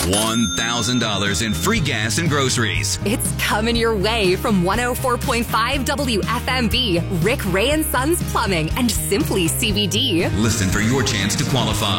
$1,000 in free gas and groceries. It's coming your way from 104.5 WFMB, Rick Ray and Sons Plumbing, and Simply CBD. Listen for your chance to qualify.